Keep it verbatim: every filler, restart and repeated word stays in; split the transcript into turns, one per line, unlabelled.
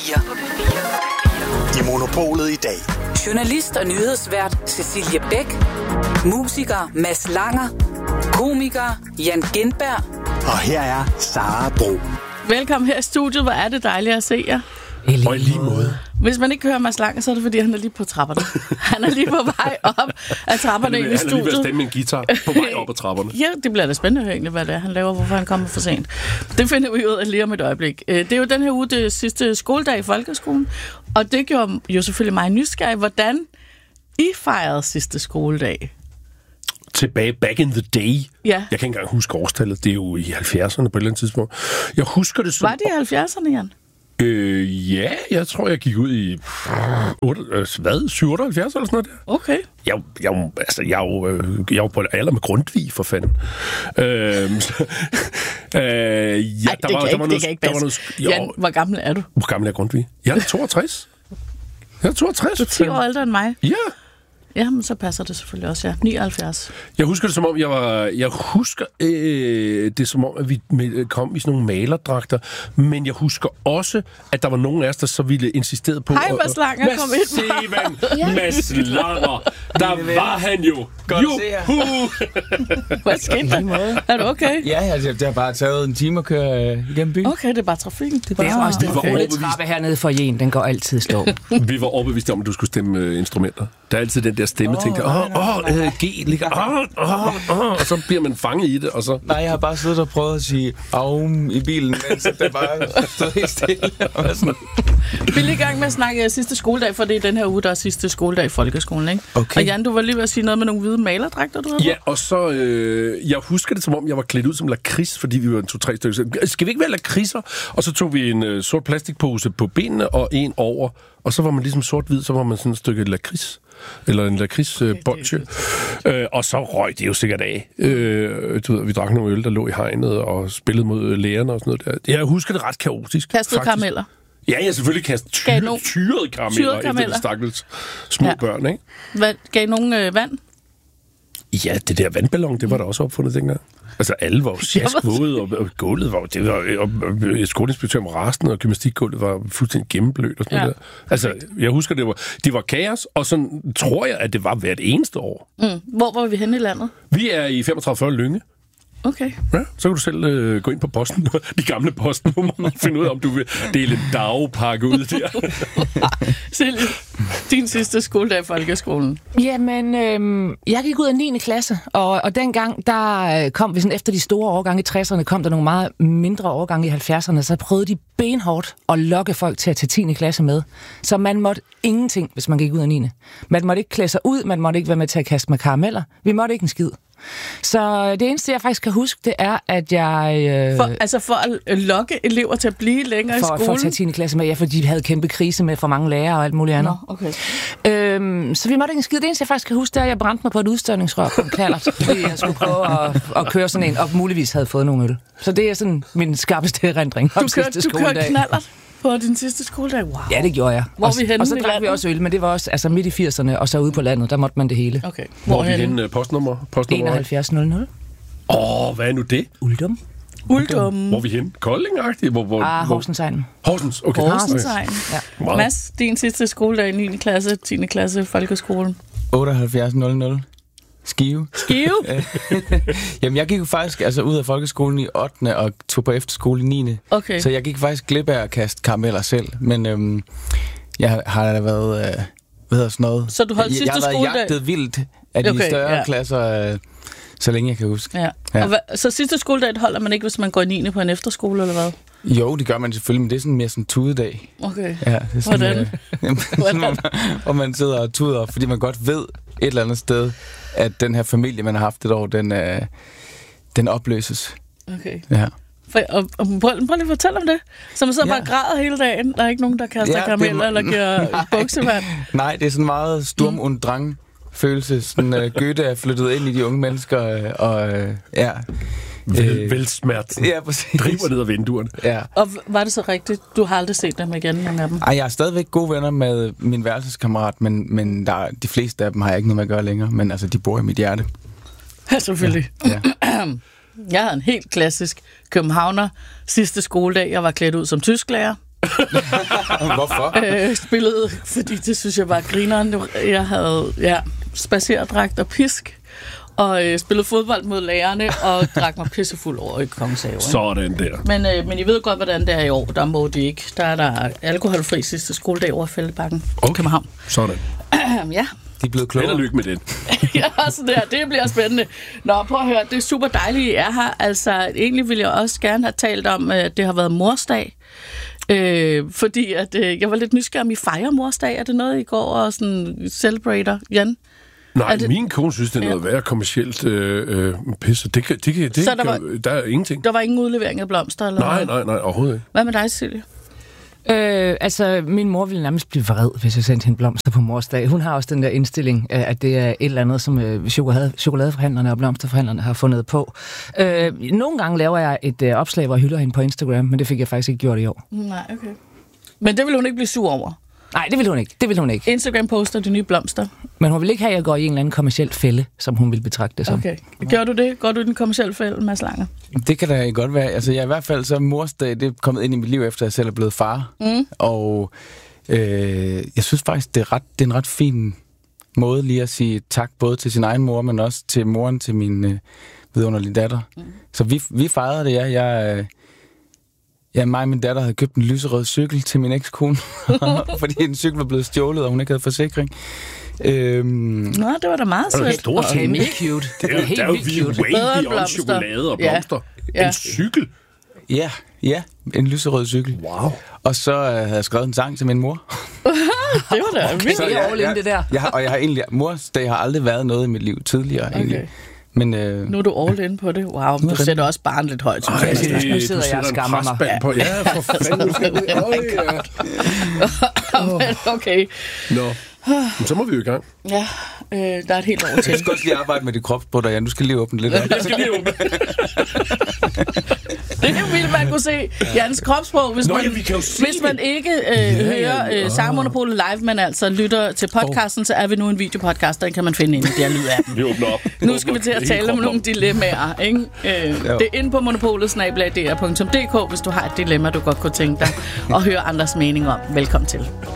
fire. I Monopolet i dag.
Journalist og nyhedsvært Cecilie Bæk. Musiker Mads Langer. Komiker Jan Gintberg.
Og her er Sara Bro.
Velkommen her i studiet. Hvor er det dejligt at se jer.
Og i lige måde.
Hvis man ikke hører Mads Langer, så er det fordi, han er lige på trapperne. Han er lige på vej op af trapperne ind i studiet.
Han er lige ved at stemme en guitar på vej op ad trapperne.
Ja, det bliver da spændende at høre egentlig, hvad det er, han laver, hvorfor han kommer for sent. Det finder vi ud af lige om et øjeblik. Det er jo den her uge, det sidste skoledag i folkeskolen, og det gjorde jo selvfølgelig mig nysgerrig, hvordan I fejrede sidste skoledag.
Tilbage back in the day.
Ja.
Jeg kan ikke engang huske årstallet. Det er jo i halvfjerdserne på et eller andet tidspunkt. Jeg husker det som...
Var det i halvfjerdserne, Jan?
Øh, ja, jeg tror, jeg gik ud i otte, hvad, syv otteoghalvfjerds eller sådan noget der.
Okay.
Jeg, jeg, altså, jeg, jeg, jeg var på alder med Grundtvig, for fanden. Øh, øh, ja,
Ej,
der
det
var,
kan
der
ikke,
var
det kan ikke
der var
passe.
noget, jo,
Jan, hvor gammel er du?
Hvor gammel er Grundtvig? Jeg er toogtres. Jeg er toogtres.
Du er ti år ældre end mig.
Ja.
Ja, men så passer det selvfølgelig også, ja. nioghalvfjerds.
Jeg husker det som om, jeg var... Jeg husker øh, det som om, at vi kom i sådan nogle malerdragter, men jeg husker også, at der var nogen af os, der så ville insistere på...
Hej, Mads Langer, kom ind.
Steven, Mads Langer, der var han jo.
Godt
Juhu!
Hvad skete der? Er du okay?
Ja, altså, det har bare taget en time at køre øh, igennem byen.
Okay, det er bare trafikken. Det er
Det er
bare...
også den
okay.
okay. trappe hernede for en, den går altid stå.
Vi var overbeviste om, at du skulle stemme øh, instrumenter. Der er altid den der stemme, oh, tænkte åh, åh, øh, G ligger, åh, åh, åh, og så bliver man fanget i det, og så...
Nej, jeg har bare siddet og prøvet at sige aum i bilen, mens det bare stod helt stille.
Vi er lige i gang med at snakke sidste skoledag, for det er den her uge, der er sidste skoledag i folkeskolen, ikke?
Okay.
Og Jan, du var lige ved at sige noget med nogle hvide malerdragter, du havde
Ja, og så, øh, jeg husker det som om, jeg var klædt ud som lakrids, fordi vi var en to-tre stykker. Skal vi ikke være lakridser? Og så tog vi en øh, sort plastikpose på benene og en over, og så var man ligesom sort-hvid, så var man sådan et stykke lakrids. Eller en lakridsbolsje. Okay, øh, og så røg det jo sikkert af. Øh, du ved, vi drak nogle øl, der lå i hegnet, og spillede mod lærerne og sådan noget der. Jeg husker det ret kaotisk.
Kastede karameller.
Ja, jeg selvfølgelig kastet tyre,
no-
tyrede karameller efter de stakkels små ja. børn, ikke?
Hvad, gav I nogen øh, vand?
Ja, det der vandballon, det var der også opfundet dengang. Altså, alle var jo sjaskvåde, og, og gulvet var det var, og, og skoleinspektøren var rasende, og gymnastikgulvet var fuldstændig gennemblødt og sådan ja. noget der. Altså, jeg husker, det var, det var kaos, og sådan tror jeg, at det var hvert eneste år.
Mm. Hvor var vi henne i landet?
Vi er i femogtredive fyrre Lynge.
Okay.
Ja, så kan du selv øh, gå ind på posten, de gamle postnumre, og finde ud af, om du vil dele en dagpakke ud der.
Silje, din sidste skoledag i folkeskolen.
Jamen, øhm, jeg gik ud af niende klasse, og, og dengang, der kom vi sådan efter de store årgange i tresserne, kom der nogle meget mindre årgange i halvfjerdserne, så prøvede de benhårdt at lokke folk til at tage tiende klasse med. Så man måtte ingenting, hvis man gik ud af niende. Man måtte ikke klæde sig ud, man måtte ikke være med til at kaste med karameller. Vi måtte ikke en skid. Så det eneste, jeg faktisk kan huske, det er, at jeg... Øh,
for, altså for at lokke elever til at blive længere
for,
i skolen?
For at tage tiende klasse med, ja, fordi de havde kæmpe krise med for mange lærere og alt muligt andet.
Nå, okay.
Øhm, så vi måtte ikke en skid. Det eneste, jeg faktisk kan huske, det er, at jeg brændte mig på et udstødningsrør på en knallert, fordi jeg skulle prøve at, at køre sådan en, og muligvis havde fået nogle øl. Så det er sådan min skarpeste erindring om sidste skoledag.
Du kørte knallert på din sidste skoledag? Wow.
Ja, det gjorde jeg.
Hvor
og,
vi henne
og så drak vi også øl, men det var også altså midt i firserne, og så ude på landet, der måtte man det hele.
Okay.
Hvor, Hvor er vi henne? Postnummer? Postnummer?
enoghalvfjerds nul nul.
Åh, oh, hvad er nu det?
Uldum.
Uldum.
Hvor er vi henne? Kolding-agtigt? Hvor, hvor,
ah, Horsensegnen.
Horsens, okay.
Horsensegnen.
Ja.
Mads, din sidste skoledag i niende klasse, tiende klasse, folkeskolen.
otteoghalvfjerds nul nul. Skive.
Skive?
Jamen, jeg gik jo faktisk altså, ud af folkeskolen i ottende og tog på efterskole i niende.
Okay.
Så jeg gik faktisk glip af at kaste karameller selv. Men øhm, jeg har da været... Øh, hvad hedder sådan noget?
Så du holdt
jeg,
sidste
skoledag? Jeg har været jagtet vildt af de
okay,
større
ja.
klasser, øh, så længe jeg kan huske.
Ja. Ja. Og hva, så sidste skoledag holder man ikke, hvis man går i niende på en efterskole, eller hvad?
Jo, det gør man selvfølgelig, men det er sådan mere sådan en tudedag.
Okay.
Ja, det er sådan,
Hvordan?
Øh, sådan, hvor, man, hvor man sidder og tuder, fordi man godt ved et eller andet sted, at den her familie, man har haft et år, den, øh, den opløses.
Okay.
Ja.
For, og, og prøv, prøv lige at fortælle om det. Så man sidder ja. bare græder hele dagen. Der er ikke nogen, der kaster ja, karameller eller giver buksevand.
Nej, det er sådan meget Sturm und Drang følelse. Sådan, uh, Goethe er flyttet ind i de unge mennesker, og uh, ja...
Vel, velsmerten.
Ja, præcis.
Driver ned ad vinduerne.
Ja.
Og var det så rigtigt? Du har aldrig set dem igen, nogle af dem?
Ej, jeg er stadigvæk gode venner med min værelseskammerat, men, men der, de fleste af dem har jeg ikke noget med at gøre længere. Men altså, de bor i mit hjerte.
Ja, selvfølgelig. Ja. Ja. Jeg havde en helt klassisk københavner sidste skoledag. Jeg var klædt ud som tysklærer.
Hvorfor?
Øh, spillede, fordi det synes jeg var grineren. Jeg havde ja, spacerdragt og pisk, og øh, spillede fodbold mod lærerne, og drak mig pissefuld over i Kongens Have.
Sådan der.
Men, øh, men I ved godt, hvordan det er i år. Der må det ikke. Der er der alkoholfri sidste skoledag over Fældebakken.
Okay.
København.
Sådan.
Ja.
De er blevet klogere.
Held og lykke med det.
Ja, så der, det bliver spændende. Nå, prøv at høre, det er super dejligt, I er her. Altså, egentlig ville jeg også gerne have talt om, at det har været morsdag. Øh, fordi at, øh, jeg var lidt nysgerrig, om I fejrer morsdag. Er det noget, I går og sådan celebrater, Jan?
Nej,
det...
min kone synes, det er noget ja. værre kommercielt øh, øh, pis. Det, det, det, det,
Så der, var,
der er ingenting.
Der var ingen udlevering af blomster? Eller
nej,
noget?
nej, nej, overhovedet ikke.
Hvad med dig, Cecilie?
Øh, altså, min mor ville nærmest blive vred, hvis jeg sendte hende blomster på morsdag. Hun har også den der indstilling, at det er et eller andet, som øh, chokolade, chokoladeforhandlerne og blomsterforhandlerne har fundet på. Øh, nogle gange laver jeg et øh, opslag, hvor jeg hylder hende på Instagram, men det fik jeg faktisk ikke gjort i år.
Nej, okay. Men det vil hun ikke blive sur over?
Nej, det vil hun ikke. Det vil hun ikke.
Instagram poster de nye blomster.
Men hun vil ikke have, at jeg går i en eller anden kommerciel fælde, som hun vil betragte det som.
Okay. Gør du det? Går du i den kommercielle fælde, Mads Langer?
Det kan da godt være. Altså, jeg i hvert fald så morsdag, det er kommet ind i mit liv, efter jeg selv er blevet far. Mm. Og øh, jeg synes faktisk, det er, ret, det er en ret fin måde lige at sige tak, både til sin egen mor, men også til moren til min øh, vidunderlige datter. Mm. Så vi, vi fejrede det, ja. Jeg... Øh, Ja, mig og min datter havde købt en lyserød cykel til min ekskone, fordi en cykel var blevet stjålet, og hun ikke havde forsikring. Øhm...
Nå, det var da meget sødt.
Det er stort
Okay, mega cute.
Det er,
helt
der er jo
vildt
vi
cute.
way beyond chokolade og blomster. Ja. Ja. En cykel?
Ja, ja, en lyserød cykel.
Wow.
Og så øh, havde jeg skrevet en sang til min mor.
Det var da vildt.
Det er all in, det der.
Jeg har, og jeg har egentlig, mors dag har aldrig været noget i mit liv tidligere,
Okay.
egentlig. Men, øh,
nu er du all in på det. Wow, du sætter også barnet lidt højt.
Ej,
Synes jeg.
Nu sidder jeg og skammer mig.
Ja. På. Ja, for fanden.
Men okay.
Nå, men så må vi jo i gang.
Ja, øh, der er et helt år til.
jeg skal også lige arbejde med dit kropsbutter, Jan. Du skal lige åbne lidt op.
Jeg skal lige åbne.
Det ville man kunne se Jans kropsprog, hvis,
Nå,
man,
ja, vi kan jo se
hvis man ikke øh,
ja,
hører
ja.
øh, Sangmonopolet live, men altså lytter til podcasten, så er vi nu en videopodcast, den kan man finde inde i der lyd af den.
Vi åbner op.
Nu skal vi til at tale om nogle dilemmaer, ikke? Øh, det er inde på monopolet snabel-a d r punktum d k, hvis du har et dilemma, du godt kunne tænke dig at høre andres mening om. Velkommen til.